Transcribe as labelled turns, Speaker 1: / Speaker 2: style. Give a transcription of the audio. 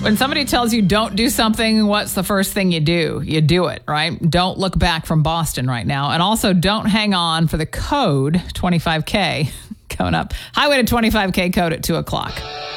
Speaker 1: When somebody tells you don't do something, what's the first thing you do? You do it, right? Don't look back from Boston right now. And also don't hang on for the code 25K coming up. Highway to 25K code at 2 o'clock.